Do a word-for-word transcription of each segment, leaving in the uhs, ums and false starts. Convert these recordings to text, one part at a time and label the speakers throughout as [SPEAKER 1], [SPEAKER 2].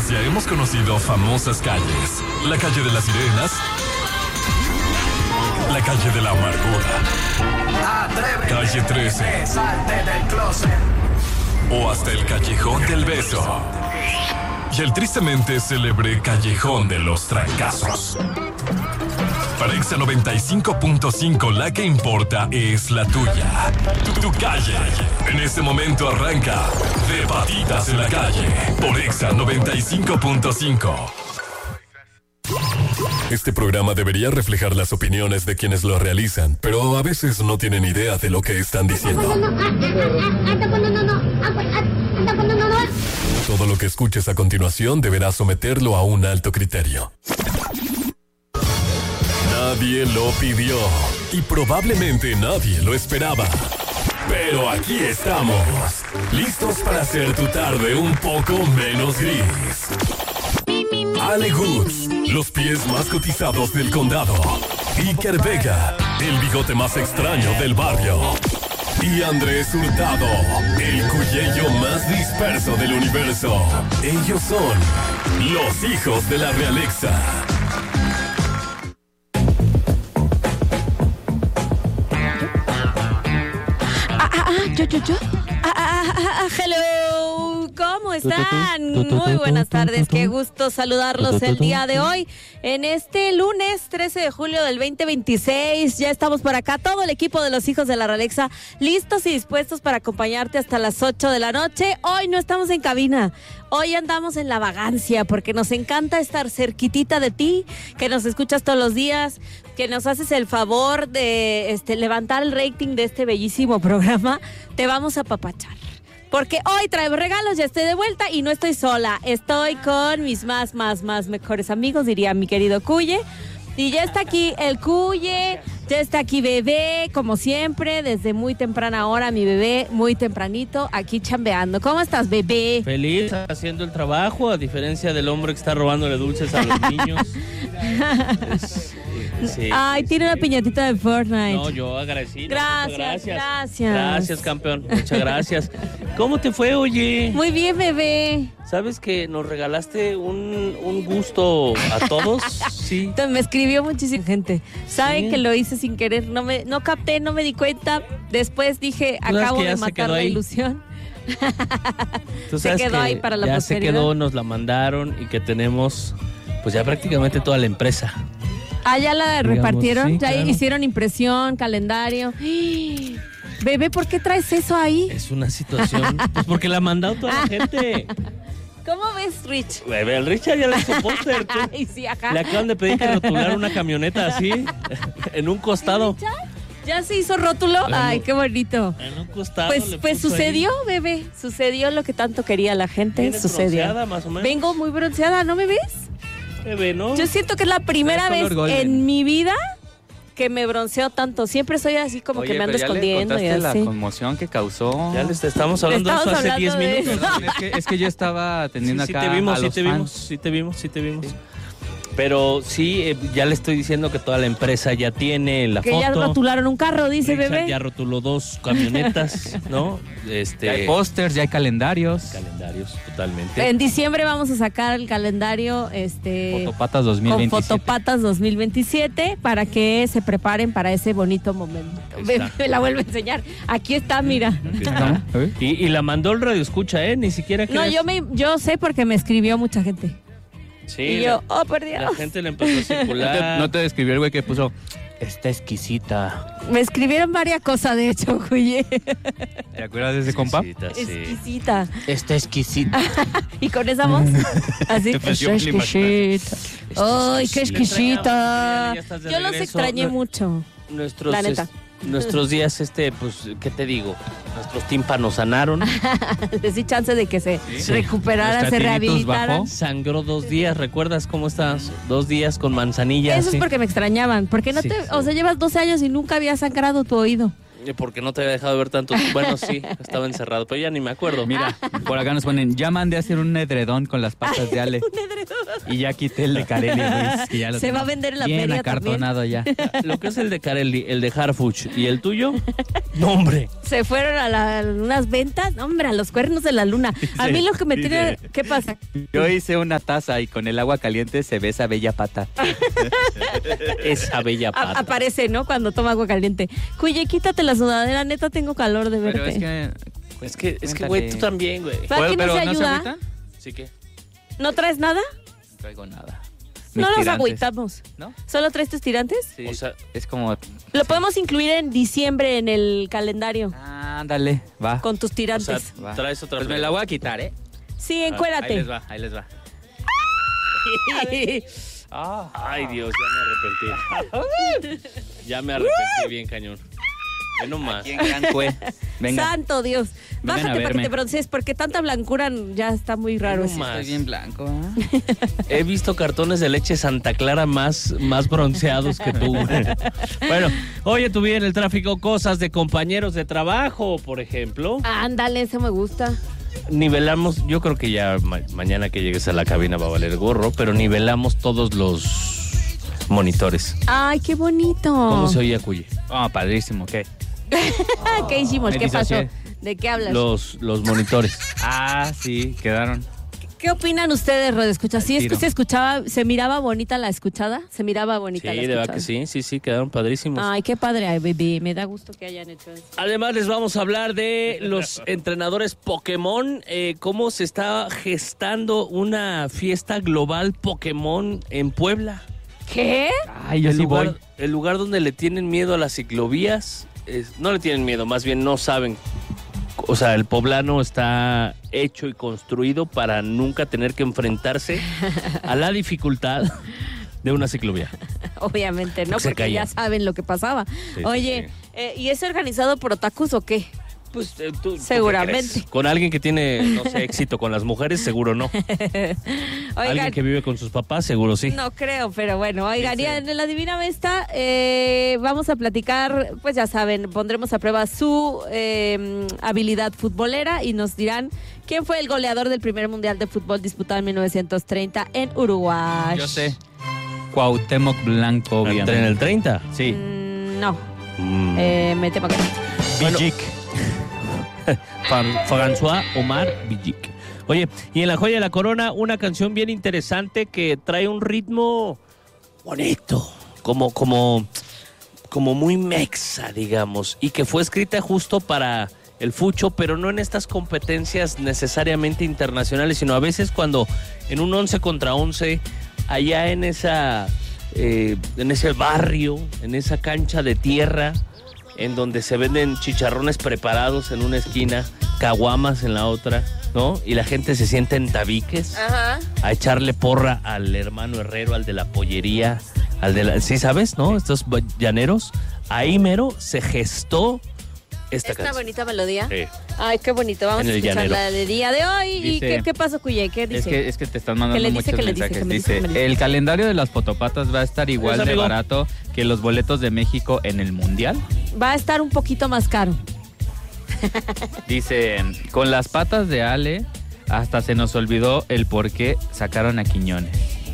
[SPEAKER 1] infancia hemos conocido famosas calles. La calle de las sirenas. La calle de la amargura.
[SPEAKER 2] Atrévete,
[SPEAKER 1] Calle trece.
[SPEAKER 2] salte del closet.
[SPEAKER 1] O hasta el callejón del beso. Y el tristemente célebre callejón de los trancazos. Para Exa noventa y cinco punto cinco, la que importa es la tuya. Tu, tu calle. En este momento arranca De Patitas en la Calle. Por Exa noventa y cinco punto cinco. Este programa debería reflejar las opiniones de quienes lo realizan, pero a veces no tienen idea de lo que están diciendo. Todo lo que escuches a continuación deberá someterlo a un alto criterio. Nadie lo pidió y probablemente nadie lo esperaba. Pero aquí estamos, listos para hacer tu tarde un poco menos gris. Ale Goods, los pies más cotizados del condado. Iker Vega, el bigote más extraño del barrio. Y Andrés Hurtado, el cuyello más disperso del universo. Ellos son los hijos de la Realexa.
[SPEAKER 3] Ah, ah, ah, yo, yo, yo. Ah, ah, ah, ah, hello. ¿Cómo están? Muy buenas tardes. Qué gusto saludarlos el día de hoy. En este lunes trece de julio del veinte veintiséis. Ya estamos por acá, todo el equipo de los hijos de la Realexa, listos y dispuestos para acompañarte hasta las ocho de la noche. Hoy no estamos en cabina. Hoy andamos en la vagancia porque nos encanta estar cerquitita de ti, que nos escuchas todos los días, que nos haces el favor de este, levantar el rating de este bellísimo programa. Te vamos a apapachar. Porque hoy traigo regalos, ya estoy de vuelta y no estoy sola. Estoy con mis más, más, más mejores amigos, diría mi querido Cuye. Y ya está aquí el Cuye, ya está aquí Bebé, como siempre, desde muy temprana hora, mi bebé, muy tempranito, aquí chambeando. ¿Cómo estás, Bebé?
[SPEAKER 4] Feliz haciendo el trabajo, a diferencia del hombre que está robándole dulces a los niños. Es, sí,
[SPEAKER 3] Ay,
[SPEAKER 4] sí,
[SPEAKER 3] tiene
[SPEAKER 4] sí.
[SPEAKER 3] una piñatita de Fortnite.
[SPEAKER 4] No, yo agradecido.
[SPEAKER 3] Gracias,
[SPEAKER 4] gracias.
[SPEAKER 3] gracias.
[SPEAKER 4] Gracias, campeón. Muchas gracias. ¿Cómo te fue, oye?
[SPEAKER 3] Muy bien, Bebé.
[SPEAKER 4] ¿Sabes que nos regalaste un, un gusto a todos? Sí.
[SPEAKER 3] Me escribió muchísima gente. Saben
[SPEAKER 4] Sí.
[SPEAKER 3] que lo hice sin querer, no me, no capté, no me di cuenta. Después dije,
[SPEAKER 4] Tú sabes
[SPEAKER 3] acabo
[SPEAKER 4] que ya
[SPEAKER 3] de
[SPEAKER 4] se
[SPEAKER 3] matar
[SPEAKER 4] quedó
[SPEAKER 3] la
[SPEAKER 4] ahí.
[SPEAKER 3] ilusión.
[SPEAKER 4] Tú
[SPEAKER 3] Se
[SPEAKER 4] sabes
[SPEAKER 3] quedó
[SPEAKER 4] que
[SPEAKER 3] ahí para la
[SPEAKER 4] ya
[SPEAKER 3] posteridad.
[SPEAKER 4] se quedó, nos la mandaron y que tenemos pues ya prácticamente toda la empresa.
[SPEAKER 3] Ah, ya la
[SPEAKER 4] Digamos,
[SPEAKER 3] repartieron,
[SPEAKER 4] sí,
[SPEAKER 3] ya
[SPEAKER 4] claro.
[SPEAKER 3] hicieron impresión, calendario. Bebé, ¿por qué traes eso ahí?
[SPEAKER 4] Es una situación, pues porque la ha mandado toda la gente.
[SPEAKER 3] ¿Cómo ves, Rich?
[SPEAKER 4] Bebé, el Richard ya le hizo póster. tú.
[SPEAKER 3] Ay, sí, acá.
[SPEAKER 4] Le acaban de pedir que rotulara una camioneta así, en un costado.
[SPEAKER 3] ¿Richard? ¿Ya se hizo rótulo?
[SPEAKER 4] Bueno.
[SPEAKER 3] Ay, qué bonito.
[SPEAKER 4] En un costado.
[SPEAKER 3] Pues,
[SPEAKER 4] le
[SPEAKER 3] pues
[SPEAKER 4] puso
[SPEAKER 3] sucedió,
[SPEAKER 4] ahí.
[SPEAKER 3] bebé. Sucedió lo que tanto quería la gente.
[SPEAKER 4] ¿Vienes
[SPEAKER 3] Sucedió.
[SPEAKER 4] bronceada, más o menos?
[SPEAKER 3] Vengo muy bronceada, ¿no me ves?
[SPEAKER 4] Bebé, ¿no?
[SPEAKER 3] Yo siento que es la primera
[SPEAKER 5] Traes
[SPEAKER 3] vez
[SPEAKER 5] color golden.
[SPEAKER 3] en mi vida que me bronceo tanto. Siempre soy así como
[SPEAKER 5] Oye,
[SPEAKER 3] que me ando
[SPEAKER 5] pero ya le
[SPEAKER 3] escondiendo y
[SPEAKER 5] contaste
[SPEAKER 3] así.
[SPEAKER 5] la conmoción que causó.
[SPEAKER 4] Ya les estamos hablando de eso
[SPEAKER 3] Estamos
[SPEAKER 4] hace
[SPEAKER 3] hablando
[SPEAKER 4] diez
[SPEAKER 3] de
[SPEAKER 4] minutos.
[SPEAKER 3] eso.
[SPEAKER 5] Perdón, es, que, es que yo estaba
[SPEAKER 4] Sí,
[SPEAKER 5] atendiendo
[SPEAKER 4] sí
[SPEAKER 5] acá
[SPEAKER 4] te vimos,
[SPEAKER 5] a
[SPEAKER 4] sí
[SPEAKER 5] los
[SPEAKER 4] te
[SPEAKER 5] fans.
[SPEAKER 4] vimos, sí te vimos, sí te vimos. Pero sí, eh, ya le estoy diciendo que toda la empresa ya tiene la
[SPEAKER 3] Que
[SPEAKER 4] foto.
[SPEAKER 3] ya rotularon un carro, dice
[SPEAKER 4] Richard
[SPEAKER 3] bebé.
[SPEAKER 4] ya rotuló dos camionetas, ¿no? Este,
[SPEAKER 5] Ya hay pósters, ya hay calendarios.
[SPEAKER 4] calendarios, totalmente.
[SPEAKER 3] En diciembre vamos a sacar el calendario este
[SPEAKER 5] Fotopatas dos mil
[SPEAKER 3] con
[SPEAKER 5] veintisiete.
[SPEAKER 3] Fotopatas dos mil veintisiete para que se preparen para ese bonito momento. Bebé,
[SPEAKER 4] Exacto.
[SPEAKER 3] me la vuelvo a enseñar. Aquí está, mira.
[SPEAKER 4] Aquí está.
[SPEAKER 5] ¿Eh?
[SPEAKER 4] Y, y la mandó el radio escucha, ¿eh? Ni siquiera
[SPEAKER 3] No,
[SPEAKER 4] crees.
[SPEAKER 3] yo me yo sé porque me escribió mucha gente.
[SPEAKER 4] Sí,
[SPEAKER 3] Y yo, oh, por Dios.
[SPEAKER 4] la gente le empezó a
[SPEAKER 5] ¿No te,
[SPEAKER 4] circular.
[SPEAKER 5] no te describió el güey que puso, está exquisita?
[SPEAKER 3] Me escribieron varias cosas, de hecho, güey.
[SPEAKER 5] ¿Te acuerdas de ese compa?
[SPEAKER 4] Exquisita, sí.
[SPEAKER 3] Exquisita.
[SPEAKER 5] Está exquisita.
[SPEAKER 3] Y con esa voz, así,
[SPEAKER 5] Pues yo
[SPEAKER 3] está
[SPEAKER 5] me lo
[SPEAKER 3] exquisita. Ay, qué exquisita.
[SPEAKER 4] Ya estás de
[SPEAKER 3] Yo los
[SPEAKER 4] regreso.
[SPEAKER 3] extrañé
[SPEAKER 4] No-
[SPEAKER 3] mucho.
[SPEAKER 4] Nuestros,
[SPEAKER 3] La neta.
[SPEAKER 4] es- nuestros días, este, pues, ¿qué te digo? Nuestros tímpanos sanaron.
[SPEAKER 3] Les di chance de que se
[SPEAKER 5] Sí.
[SPEAKER 3] recuperaran,
[SPEAKER 5] Nuestra
[SPEAKER 3] se
[SPEAKER 5] tinnitus
[SPEAKER 3] rehabilitaran.
[SPEAKER 5] bajó.
[SPEAKER 4] Sangró dos días, ¿recuerdas cómo estás? Dos días con manzanilla.
[SPEAKER 3] Eso
[SPEAKER 4] así.
[SPEAKER 3] es porque me extrañaban. Porque no
[SPEAKER 5] Sí,
[SPEAKER 3] te,
[SPEAKER 5] sí.
[SPEAKER 3] o sea, llevas doce años y nunca había sangrado tu oído.
[SPEAKER 4] Eh, Porque no te había dejado ver tanto. Bueno, sí, estaba encerrado, pero ya ni me acuerdo.
[SPEAKER 5] Mira, por acá nos ponen, ya mandé a hacer un edredón con las patas de Ale. Y ya quité el de Carelli, güey. que ya lo
[SPEAKER 3] Se
[SPEAKER 5] tengo
[SPEAKER 3] va a vender en la
[SPEAKER 5] bien
[SPEAKER 3] feria
[SPEAKER 5] acartonado ya.
[SPEAKER 4] Lo que es el de Carelli, el de Harfuch y el tuyo, no, hombre,
[SPEAKER 3] Se fueron a, la, a unas ventas, no, hombre, a los cuernos de la luna. A mí lo que me
[SPEAKER 5] Dice,
[SPEAKER 3] tiene... ¿Qué pasa?
[SPEAKER 5] Yo hice una taza y con el agua caliente se ve esa bella pata.
[SPEAKER 4] Esa bella pata.
[SPEAKER 3] A, aparece, ¿no? Cuando toma agua caliente. Cuye, quítate la sudadera, neta, tengo calor de verte.
[SPEAKER 5] Pero es que...
[SPEAKER 4] Es que, es que,
[SPEAKER 5] Cuéntale.
[SPEAKER 4] güey, tú también, güey.
[SPEAKER 3] ¿Para qué no
[SPEAKER 5] pero
[SPEAKER 3] se
[SPEAKER 5] ¿no
[SPEAKER 3] ayuda?
[SPEAKER 5] agüitan?
[SPEAKER 4] ¿Sí que?
[SPEAKER 3] ¿No traes nada?
[SPEAKER 5] No traigo nada.
[SPEAKER 3] No
[SPEAKER 5] Mis
[SPEAKER 3] nos
[SPEAKER 5] tirantes.
[SPEAKER 3] agüitamos.
[SPEAKER 5] ¿No?
[SPEAKER 3] ¿Solo traes tus tirantes?
[SPEAKER 5] Sí,
[SPEAKER 4] O sea-
[SPEAKER 5] es como...
[SPEAKER 3] Lo podemos incluir en diciembre en el calendario.
[SPEAKER 5] Ándale, va.
[SPEAKER 3] Con tus
[SPEAKER 4] O
[SPEAKER 3] tirantes.
[SPEAKER 4] sea,
[SPEAKER 5] va.
[SPEAKER 4] traes otra
[SPEAKER 5] Pues me la voy a quitar, ¿eh?
[SPEAKER 3] Sí,
[SPEAKER 5] Ahí
[SPEAKER 3] encuérate.
[SPEAKER 5] les va, ahí les va. Ah.
[SPEAKER 4] Ay, Dios, ya me arrepentí. Ya me arrepentí bien, cañón. Ve nomás.
[SPEAKER 5] Aquí en Cancue. Venga.
[SPEAKER 3] Santo Dios.
[SPEAKER 5] Vengan a
[SPEAKER 3] Bájate para que
[SPEAKER 5] verme.
[SPEAKER 3] te broncees, porque tanta blancura ya está muy raro.
[SPEAKER 4] No
[SPEAKER 3] eso.
[SPEAKER 4] más.
[SPEAKER 5] Estoy bien blanco, ¿eh?
[SPEAKER 4] He visto cartones de leche Santa Clara más, más bronceados que tú. Bueno, oye, tú vi en el tráfico cosas de compañeros de trabajo, por ejemplo.
[SPEAKER 3] Ándale, eso me gusta.
[SPEAKER 4] Nivelamos, yo creo que ya ma- mañana que llegues a la cabina va a valer gorro, pero nivelamos todos los monitores.
[SPEAKER 3] Ay, qué bonito.
[SPEAKER 4] ¿Cómo se oía, Cuye?
[SPEAKER 5] Ah, padrísimo, ¿qué?
[SPEAKER 3] ¿Qué hicimos?
[SPEAKER 5] Me
[SPEAKER 3] ¿Qué pasó?
[SPEAKER 5] disocié.
[SPEAKER 3] ¿De qué hablas?
[SPEAKER 4] Los, los monitores.
[SPEAKER 5] Ah, sí, quedaron.
[SPEAKER 3] ¿Qué opinan ustedes, radioescuchas? ¿Sí es que
[SPEAKER 5] Tiro.
[SPEAKER 3] se escuchaba, se miraba bonita la escuchada? ¿Se miraba bonita
[SPEAKER 4] Sí,
[SPEAKER 3] la
[SPEAKER 4] de
[SPEAKER 3] escuchada?
[SPEAKER 4] verdad que sí, sí, sí, quedaron padrísimos.
[SPEAKER 3] Ay, qué padre, ay, baby. Me da gusto que hayan hecho eso.
[SPEAKER 4] Además, les vamos a hablar de los entrenadores Pokémon, eh, cómo se está gestando una fiesta global Pokémon en Puebla.
[SPEAKER 3] ¿Qué?
[SPEAKER 5] Ay, yo
[SPEAKER 4] el
[SPEAKER 5] sí
[SPEAKER 4] lugar,
[SPEAKER 5] voy.
[SPEAKER 4] El lugar donde le tienen miedo a las ciclovías, es- no le tienen miedo, más bien no saben. O sea, el poblano está hecho y construido para nunca tener que enfrentarse a la dificultad de una ciclovía.
[SPEAKER 3] Obviamente, ¿no?
[SPEAKER 4] Se
[SPEAKER 3] Porque
[SPEAKER 4] caía.
[SPEAKER 3] ya saben lo que pasaba.
[SPEAKER 4] Sí,
[SPEAKER 3] Oye,
[SPEAKER 4] sí,
[SPEAKER 3] eh, ¿y es organizado por otakus o qué?
[SPEAKER 4] Pues eh, tú, ¿tú qué
[SPEAKER 3] Seguramente.
[SPEAKER 4] crees? Con alguien que tiene, no sé, éxito con las mujeres, seguro no. Alguien
[SPEAKER 3] Oigan,
[SPEAKER 4] que vive con sus papás, seguro sí.
[SPEAKER 3] no creo, pero bueno, oigan,
[SPEAKER 4] Sí, sí.
[SPEAKER 3] ya en la Divina Vesta eh, vamos a platicar, pues ya saben, pondremos a prueba su eh, habilidad futbolera y nos dirán quién fue el goleador del primer Mundial de Fútbol disputado en mil novecientos treinta en Uruguay.
[SPEAKER 5] Yo sé. Cuauhtémoc Blanco, obviamente.
[SPEAKER 4] ¿En el treinta?
[SPEAKER 5] Sí.
[SPEAKER 3] Mm, no,
[SPEAKER 4] Mm.
[SPEAKER 3] eh, me temo que no.
[SPEAKER 4] Bueno.
[SPEAKER 5] Villic.
[SPEAKER 4] Fran- François Omar Villic. Oye, y en La Joya de la Corona, una canción bien interesante que trae un ritmo bonito, como, como, como muy mexa, digamos, y que fue escrita justo para el fucho, pero no en estas competencias necesariamente internacionales, sino a veces cuando en un once contra once, allá en esa, eh, en ese barrio, en esa cancha de tierra, en donde se venden chicharrones preparados en una esquina, caguamas en la otra, ¿no? Y la gente se sienta en tabiques
[SPEAKER 3] Ajá.
[SPEAKER 4] a echarle porra al hermano herrero, al de la pollería, al de la... ¿Sí sabes, no? Estos ba- llaneros. Ahí mero se gestó esta,
[SPEAKER 3] Esta
[SPEAKER 4] canción.
[SPEAKER 3] bonita melodía.
[SPEAKER 4] Sí.
[SPEAKER 3] Ay, qué bonito. Vamos
[SPEAKER 4] En
[SPEAKER 3] a
[SPEAKER 4] el
[SPEAKER 3] escucharla
[SPEAKER 4] llanero.
[SPEAKER 3] de día de hoy. ¿Y
[SPEAKER 5] Dice-
[SPEAKER 3] qué, qué pasó, Cuye? ¿Qué dice?
[SPEAKER 5] Es que, es que te están
[SPEAKER 3] ¿Qué
[SPEAKER 5] mandando
[SPEAKER 3] le dice,
[SPEAKER 5] muchos
[SPEAKER 3] que le dice,
[SPEAKER 5] mensajes.
[SPEAKER 3] que me dice,
[SPEAKER 5] Dice,
[SPEAKER 3] que me dice?
[SPEAKER 5] el calendario de las fotopatas va a estar igual
[SPEAKER 4] Pues,
[SPEAKER 5] de
[SPEAKER 4] amigo.
[SPEAKER 5] barato que los boletos de México en el Mundial.
[SPEAKER 3] Va a estar un poquito más caro.
[SPEAKER 5] Dice, con las patas de Ale, hasta se nos olvidó el por qué sacaron a Quiñones.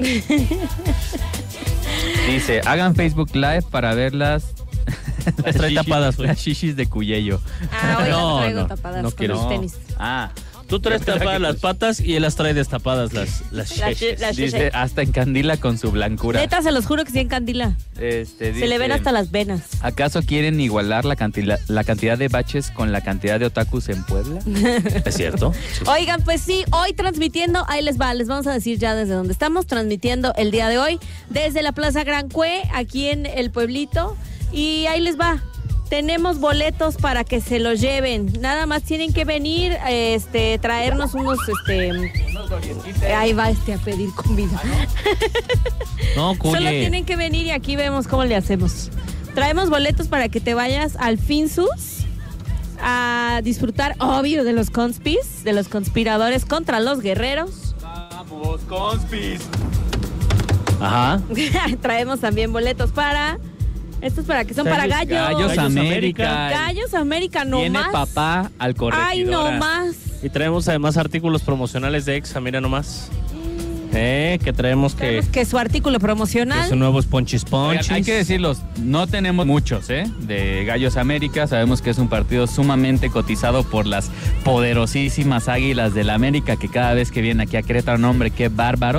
[SPEAKER 5] Dice, hagan Facebook Live para ver las...
[SPEAKER 4] Las trae tapadas, güey.
[SPEAKER 5] Las shishis de Cuyello.
[SPEAKER 3] Ah, hoy
[SPEAKER 4] No,
[SPEAKER 3] las traigo
[SPEAKER 4] no,
[SPEAKER 3] tapadas
[SPEAKER 4] no
[SPEAKER 3] con
[SPEAKER 4] quiero.
[SPEAKER 3] mis tenis.
[SPEAKER 5] Ah,
[SPEAKER 4] Tú traes
[SPEAKER 5] Yo pensaba
[SPEAKER 4] tapadas
[SPEAKER 5] que
[SPEAKER 4] las
[SPEAKER 5] pues-
[SPEAKER 4] patas y él las trae destapadas las, las
[SPEAKER 3] Las
[SPEAKER 4] sheches.
[SPEAKER 3] she- las-
[SPEAKER 5] dice, hasta encandila con su blancura.
[SPEAKER 3] Neta, se los juro que sí encandila.
[SPEAKER 5] Este,
[SPEAKER 3] Se le ven
[SPEAKER 5] dice,
[SPEAKER 3] hasta las venas.
[SPEAKER 5] ¿acaso quieren igualar la, cantidad la cantidad de baches con la cantidad de otakus en Puebla?
[SPEAKER 4] ¿Es cierto? Sí.
[SPEAKER 3] Oigan, pues sí, hoy transmitiendo, ahí les va, les vamos a decir ya desde dónde estamos transmitiendo el día de hoy, desde la Plaza Gran Cue, aquí en el pueblito, y ahí les va. Tenemos boletos para que se los lleven. Nada más tienen que venir, este, traernos unos, este, ahí va este a pedir comida.
[SPEAKER 4] No,
[SPEAKER 3] Solo
[SPEAKER 4] Cuye.
[SPEAKER 3] tienen que venir y aquí vemos cómo le hacemos. Traemos boletos para que te vayas al Finsus a disfrutar, obvio, de los conspis, de los conspiradores contra los guerreros.
[SPEAKER 5] ¡Vamos, conspis!
[SPEAKER 4] Ajá.
[SPEAKER 3] Traemos también boletos para... Estos para que son para gallos.
[SPEAKER 5] Gallos
[SPEAKER 4] Gallos
[SPEAKER 5] América.
[SPEAKER 3] Gallos América, no
[SPEAKER 5] Viene
[SPEAKER 3] más.
[SPEAKER 5] papá al
[SPEAKER 3] Ay,
[SPEAKER 5] corregidora.
[SPEAKER 3] no más.
[SPEAKER 4] Y traemos además artículos promocionales de Exa, mira nomás. Eh, que traemos que,
[SPEAKER 3] Tenemos que su artículo promocional.
[SPEAKER 4] que son nuevos ponchis ponchis.
[SPEAKER 5] Oigan, hay que decirlos, no tenemos muchos, ¿eh? De Gallos América. Sabemos que es un partido sumamente cotizado por las poderosísimas Águilas del América, que cada vez que vienen aquí a Querétaro, no, hombre, qué bárbaro.